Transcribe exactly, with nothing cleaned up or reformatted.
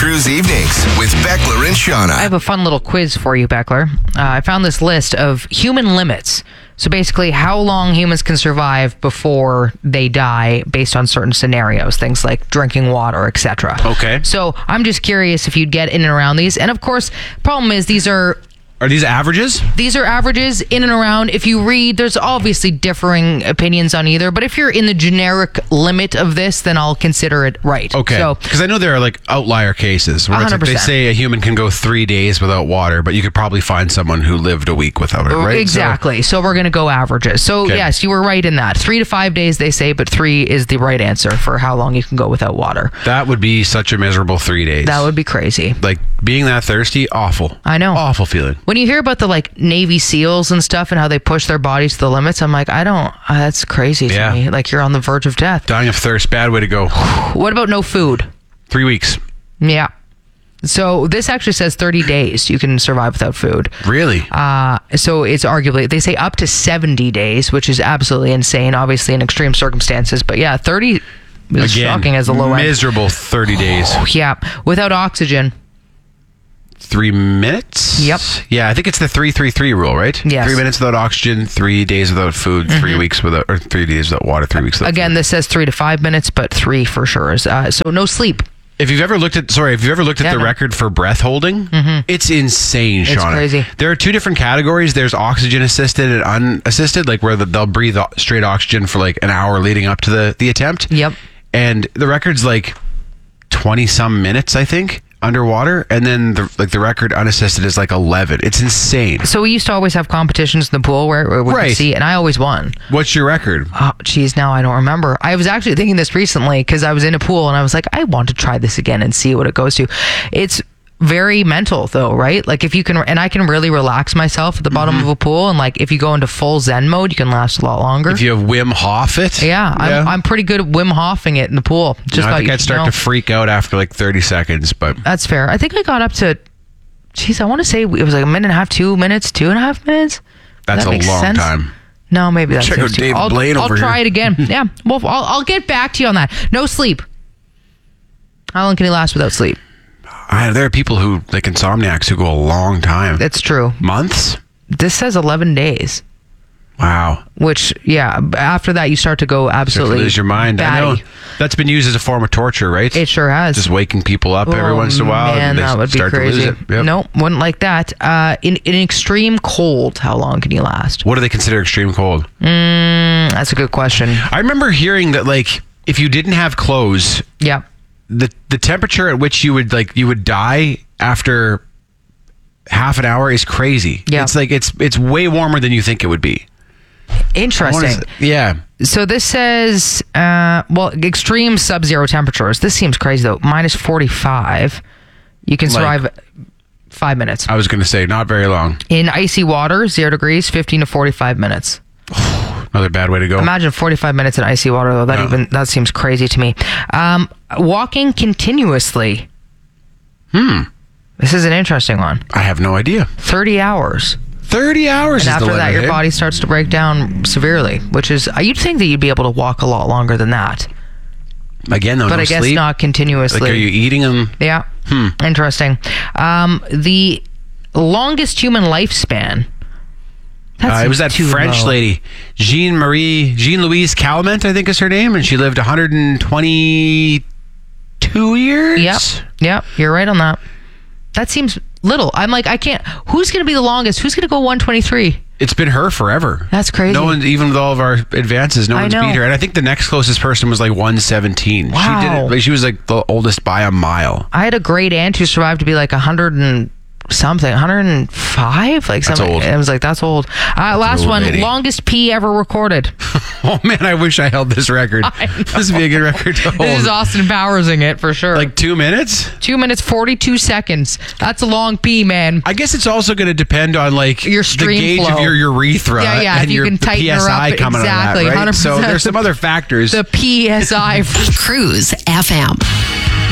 Cruise Evenings with Beckler and Shauna. I have a fun little quiz for you, Beckler. Uh, I found this list of human limits. So basically, how long humans can survive before they die based on certain scenarios, things like drinking water, et cetera. Okay. So I'm just curious if you'd get in and around these. And of course, problem is these are... Are these averages? These are averages in and around. If you read, there's obviously differing opinions on either. But if you're in the generic limit of this, then I'll consider it right. Okay. So, Because I know there are like outlier cases where it's like one hundred percent. they say a human can go three days without water, but you could probably find someone who lived a week without it, right? Exactly. So, so we're going to go averages. So, Okay. yes, you were right in that. Three to five days, they say, but three is the right answer for how long you can go without water. That would be such a miserable three days. That would be crazy. Like being that thirsty, awful. I know. Awful feeling. When you hear about the like Navy SEALs and stuff and how they push their bodies to the limits, I'm like, I don't, uh, that's crazy to Yeah. me. Like you're on the verge of death. Dying of thirst, bad way to go. What about no food? Three weeks. Yeah. So this actually says thirty days you can survive without food. Really? Uh, so it's arguably, they say up to seventy days, which is absolutely insane, obviously in extreme circumstances. But yeah, thirty is Again, shocking as a low end. miserable thirty days. Yeah, without oxygen. Three minutes? Yep. Yeah, I think it's the three three three rule, right? Yes. Three minutes without oxygen, three days without food, Mm-hmm. three weeks without, or three days without water, three weeks without Again, food. this says three to five minutes, but three for sure is. Uh, so no sleep. If you've ever looked at, sorry, if you've ever looked at Yeah, the man. record for breath holding, it's insane, It's Shauna. crazy. There are two different categories. There's oxygen assisted and unassisted, like where the, they'll breathe o- straight oxygen for like an hour leading up to the, the attempt. Yep. And the record's like twenty some minutes, I think, underwater. And then the, like the record unassisted is like eleven. It's insane. So we used to always have competitions in the pool where, where we could Right. see, and I always won. What's your record? Oh, geez, now I don't remember. I was actually thinking this recently because I was in a pool and I was like, I want to try this again and see what it goes to. It's very mental though, right? Like if you can, and I can really relax myself at the bottom Mm-hmm. of a pool, and like if you go into full Zen mode, you can last a lot longer. If you have Wim Hof it. yeah, I'm, I'm pretty good at Wim Hofing it in the pool. Just You know, I thought think you I'd should start know. to freak out after like thirty seconds, but That's fair. I think I got up to, geez, I want to say it was like a minute and a half, two minutes, two and a half minutes. that's That a makes long sense. time. No, maybe that's Check out too. David I'll, Blaine I'll over try here. it again. Yeah, well, I'll, I'll get back to you on that. No sleep. How long can he last without sleep? I, there are people who, like insomniacs, who go a long time. That's true. Months? This says eleven days, Wow. which, yeah, after that, you start to go Start to absolutely lose your mind. I know. batty. That's been used as a form of torture, right? It sure has. Just waking people up every Oh, once in a while. Man, and they that would be start crazy. To lose it. Yep. No, wouldn't like that. Uh, in, in extreme cold, how long can you last? What do they consider extreme cold? Mm, that's a good question. I remember hearing that, like, if you didn't have clothes, Yeah. the the temperature at which you would like you would die after half an hour is crazy. Yeah. It's like it's it's way warmer than you think it would be. I wanna Interesting. s- Yeah. So this says, uh, well, extreme sub-zero temperatures. This seems crazy though. Minus forty-five. You can Like- survive five minutes. I was going to say not very long. In icy water, zero degrees, fifteen to forty-five minutes. Another bad way to go. Imagine forty-five minutes in icy water though. That Yeah. even that seems crazy to me. Um, walking continuously. Hmm. This is an interesting one. I have no idea. thirty hours. thirty hours And is after the that, limit, your eh? body starts to break down severely, which is, uh, you'd think that you'd be able to walk a lot longer than that. Again, though, But no I guess sleep. not continuously. Like, are you eating them? Yeah. Hmm. Interesting. Um, the longest human lifespan. That Uh, it seems was that too French low. lady, Jean Marie, Jean Louise Calment, I think is her name, and she lived one hundred twenty-two years. Yep. Yep. You're right on that. That seems little. I'm like, I can't. Who's going to be the longest? Who's going to go one twenty-three? It's been her forever. That's crazy. No one, even with all of our advances, no I one's know. beat her. And I think the next closest person was like one seventeen. She Wow. did it. Like, she was like the oldest by a mile. I had a great aunt who survived to be like one hundred and something, one hundred five, like That's something. old. I was like, that's old. Uh, last old one, lady. longest pee ever recorded. Oh man, I wish I held this record. I know. This would be a good record to hold. This is Austin Powersing it for sure. Like two minutes? two minutes forty-two seconds. That's a long pee, man. I guess it's also going to depend on like Your stream the gauge flow. of your urethra Yeah, yeah, if and you your can the tighten P S her I up. coming Exactly, on that, right? one hundred percent. So there's some other factors. The P S I. Cruise F M.